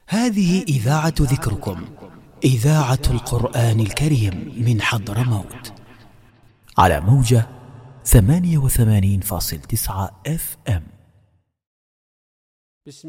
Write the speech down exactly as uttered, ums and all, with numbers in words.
هذه إذاعة ذكركم، إذاعة القرآن الكريم من حضرموت، على موجة ثمانية وثمانين فاصل تسعة اف ام.